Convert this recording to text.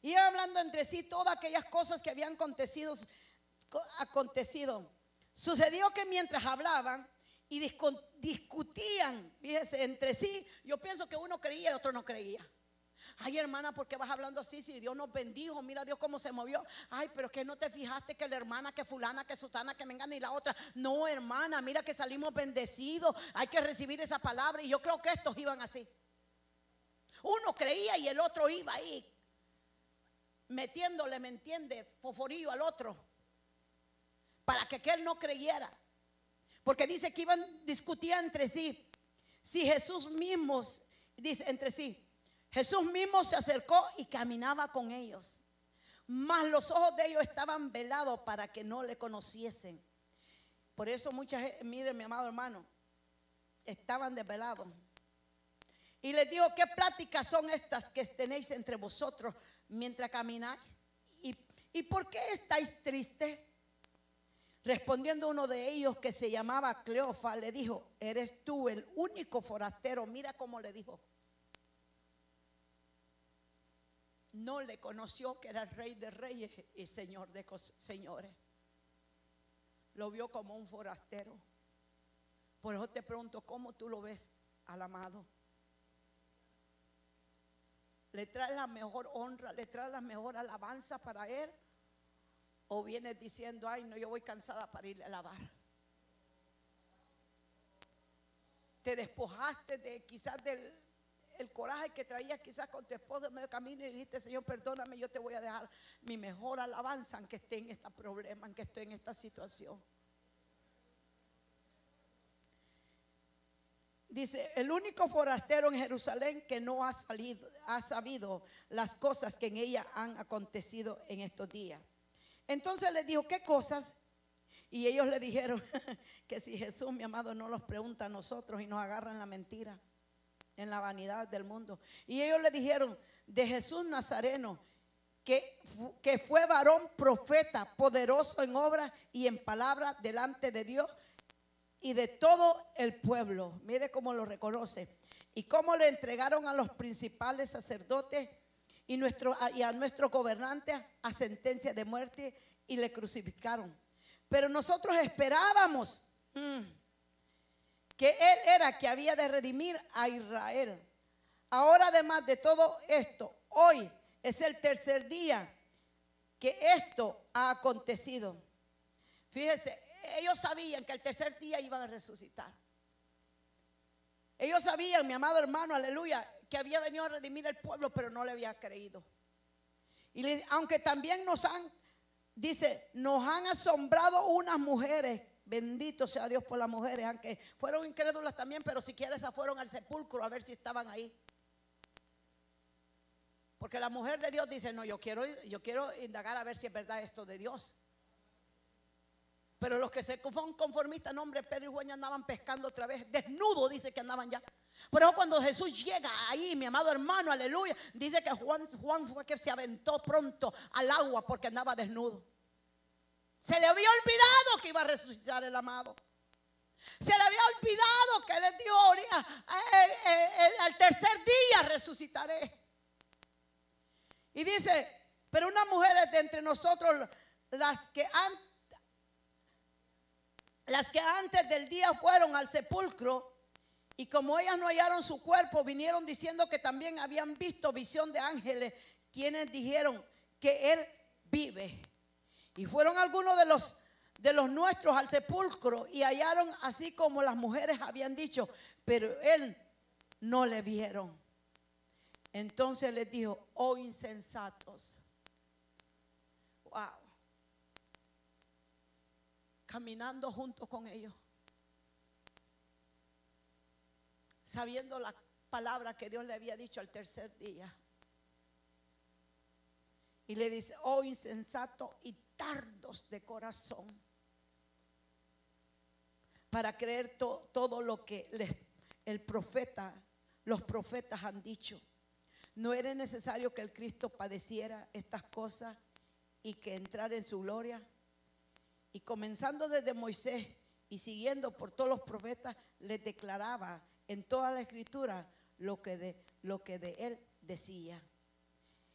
Iban hablando entre sí todas aquellas cosas que habían acontecido. Sucedió que mientras hablaban y discutían, fíjese, entre sí, yo pienso que uno creía y otro no creía. Ay, hermana, ¿por qué vas hablando así? Si Dios nos bendijo, mira Dios cómo se movió. Ay, pero que no te fijaste que la hermana, que fulana, que sutana, que venga ni la otra. No, hermana, mira que salimos bendecidos. Hay que recibir esa palabra. Y yo creo que estos iban así. Uno creía y el otro iba ahí metiéndole, ¿me entiende?, foforillo al otro, para que aquel no creyera. Porque dice que discutían entre sí. Si Jesús mismo, dice entre sí, Jesús mismo se acercó y caminaba con ellos, mas los ojos de ellos estaban velados para que no le conociesen. Por eso mucha gente, mire mi amado hermano, estaban desvelados. Y les dijo: ¿qué pláticas son estas que tenéis entre vosotros mientras camináis? ¿Y por qué estáis tristes? Respondiendo uno de ellos, que se llamaba Cleofas, le dijo: ¿eres tú el único forastero? Mira cómo le dijo. No le conoció que era el Rey de Reyes y Señor de señores. Lo vio como un forastero. Por eso te pregunto, ¿cómo tú lo ves al amado? ¿Le traes la mejor honra, le traes la mejor alabanza para él? ¿O vienes diciendo: ay, no, yo voy cansada para irle a alabar? Te despojaste de quizás del coraje que traías quizás con tu esposo en medio camino y dijiste: Señor, perdóname, yo te voy a dejar mi mejor alabanza aunque esté en este problema, aunque esté en esta situación. Dice: el único forastero en Jerusalén que no ha sabido las cosas que en ella han acontecido en estos días. Entonces les dijo: ¿qué cosas? Y ellos le dijeron que si Jesús, mi amado, no los pregunta a nosotros y nos agarra en la mentira, en la vanidad del mundo. Y ellos le dijeron: de Jesús Nazareno, que fue varón profeta, poderoso en obra y en palabra delante de Dios y de todo el pueblo. Mire cómo lo reconoce. Y cómo le entregaron a los principales sacerdotes y a nuestros gobernantes a sentencia de muerte y le crucificaron. Pero nosotros esperábamos que él era que había de redimir a Israel. Ahora, además de todo esto, hoy es el tercer día que esto ha acontecido. Fíjese, ellos sabían que el tercer día iban a resucitar. Ellos sabían, mi amado hermano, aleluya, que había venido a redimir el pueblo, pero no le había creído. Y aunque también nos han asombrado unas mujeres. Bendito sea Dios por las mujeres, aunque fueron incrédulas también, pero siquiera esas fueron al sepulcro a ver si estaban ahí. Porque la mujer de Dios dice: no, yo quiero indagar a ver si es verdad esto de Dios. Pero los que se fueron conformistas, no, hombre, Pedro y Juan ya andaban pescando otra vez, desnudos, dice que andaban ya. Por eso cuando Jesús llega ahí, mi amado hermano, aleluya, dice que Juan fue que se aventó pronto al agua porque andaba desnudo. Se le había olvidado que iba a resucitar el amado. Se le había olvidado que le dio al tercer día resucitaré. Y dice: pero unas mujeres de entre nosotros, las que antes del día fueron al sepulcro, y como ellas no hallaron su cuerpo, vinieron diciendo que también habían visto visión de ángeles, quienes dijeron que él vive. Y fueron algunos de los nuestros al sepulcro y hallaron así como las mujeres habían dicho, pero él no le vieron. Entonces les dijo: oh insensatos. Wow. Caminando junto con ellos, sabiendo la palabra que Dios le había dicho al tercer día. Y le dice: oh insensato y tardos de corazón, para creer todo lo que los profetas han dicho. ¿No era necesario que el Cristo padeciera estas cosas y que entrara en su gloria? Y comenzando desde Moisés y siguiendo por todos los profetas, les declaraba en toda la escritura lo que de él decía.